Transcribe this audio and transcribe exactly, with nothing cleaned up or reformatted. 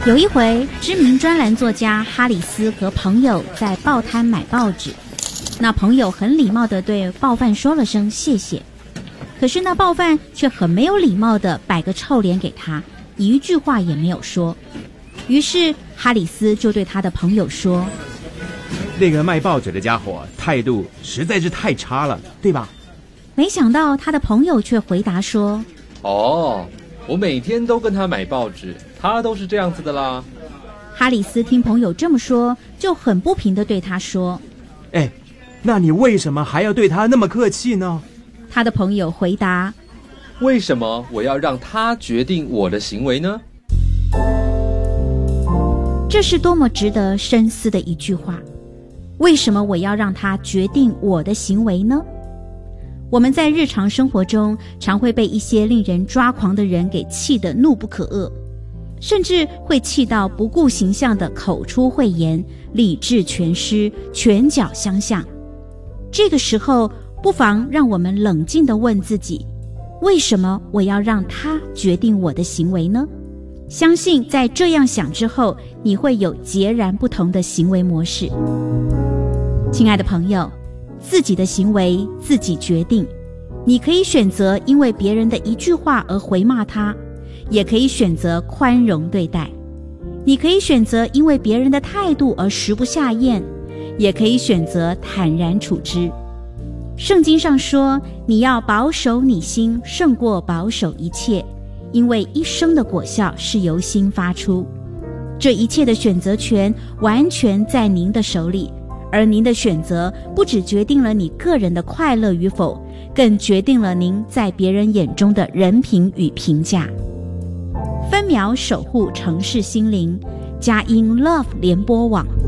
有一回，知名专栏作家哈里斯和朋友在报摊买报纸，那朋友很礼貌地对报贩说了声谢谢，可是那报贩却很没有礼貌地摆个臭脸给他，一句话也没有说。于是哈里斯就对他的朋友说： 那个卖报纸的家伙态度实在是太差了，对吧？ 没想到他的朋友却回答说： 哦，我每天都跟他买报纸，他都是这样子的啦。 哈里斯听朋友这么说，就很不平地对他说： 哎，那你为什么还要对他那么客气呢？ 他的朋友回答： 为什么我要让他决定我的行为呢？ 这是多么值得深思的一句话。为什么我要让他决定我的行为呢？我们在日常生活中常会被一些令人抓狂的人给气得怒不可遏，甚至会气到不顾形象的口出秽言，理智全失，拳脚相向。这个时候不妨让我们冷静地问自己，为什么我要让他决定我的行为呢？相信在这样想之后，你会有截然不同的行为模式。亲爱的朋友，自己的行为自己决定，你可以选择因为别人的一句话而回骂他，也可以选择宽容对待。你可以选择因为别人的态度而食不下咽，也可以选择坦然处之。圣经上说，你要保守你心胜过保守一切，因为一生的果效是由心发出。这一切的选择权完全在您的手里，而您的选择不只决定了你个人的快乐与否，更决定了您在别人眼中的人品与评价。分秒守护城市心灵，佳音 Love 联播网。